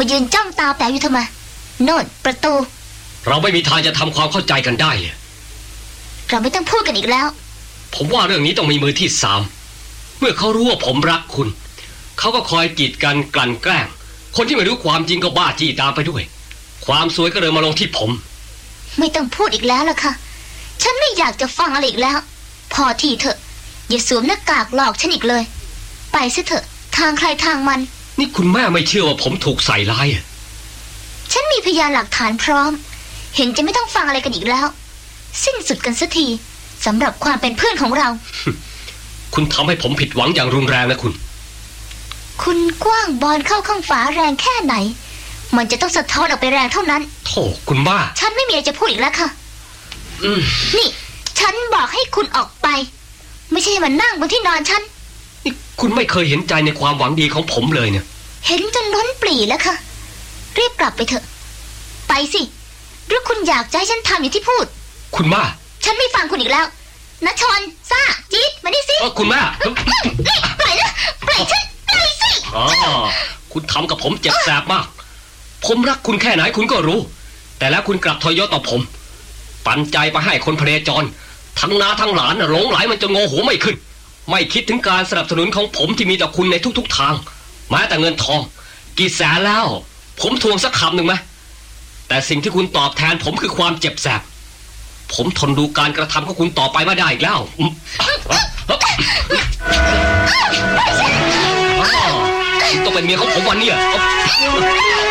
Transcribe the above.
มายืนจ้องตาแป๋วอยู่ทำไมโน่นประตูเราไม่มีทางจะทำความเข้าใจกันได้เราไม่ต้องพูดกันอีกแล้วผมว่าเรื่องนี้ต้องมีมือที่สามเมื่อเขารู้ว่าผมรักคุณเขาก็คอยกีดกันกลั่นแกล้งคนที่ไม่รู้ความจริงก็บ้าจี้ตามไปด้วยความซวยก็เลยมาลงที่ผมไม่ต้องพูดอีกแล้วล่ะค่ะฉันไม่อยากจะฟังอะไรอีกแล้วพอทีเถอะอย่าสวมหน้ากากหลอกฉันอีกเลยไปซะเถอะทางใครทางมันนี่คุณแม่ไม่เชื่อว่าผมถูกใส่ร้ายฉันมีพยานหลักฐานพร้อมเห็นจะไม่ต้องฟังอะไรกันอีกแล้วสิ้นสุดกันสักทีสำหรับความเป็นเพื่อนของเราคุณทำให้ผมผิดหวังอย่างรุนแรงนะคุณกว้างบอลเข้าข้างฝาแรงแค่ไหนมันจะต้องสะท้อนออกไปแรงเท่านั้นโธ่คุณบ้าฉันไม่มีอะไรจะพูดอีกแล้วค่ะนี่ฉันบอกให้คุณออกไปไม่ใช่มานั่งบนที่นอนฉันนี่คุณไม่เคยเห็นใจในความหวังดีของผมเลยเนี่ยเห็นจนล้นปลีแล้วค่ะรีบกลับไปเถอะไปสิหรือคุณอยากจะให้ฉันทำอย่างที่พูดคุณม่าฉันไม่ฟังคุณอีกแล้วนะชนซ่าจี๊ดมานี่สิคุณม่านี่ปล่อยนะปล่อยฉันปล่อยสิคุณทำกับผมเจ็บแสบมากผมรักคุณแค่ไหนคุณก็รู้แต่แล้วคุณกลับทอยต่อผมปันใจไปให้คนพเนจรทั้งนาทั้งหลานหลงไหลมันจะงอหัวไม่ขึ้นไม่คิดถึงการสนับสนุนของผมที่มีต่อคุณในทุกๆทางแม้แต่เงินทองกี่แสนแล้วผมทวงสักคำหนึ่งไหมแต่สิ่งที่คุณตอบแทนผมคือความเจ็บแสบผมทนดูการกระทำของคุณต่อไปไม่ได้อีกแล้วต้องเป็นเมียของผมวันนี้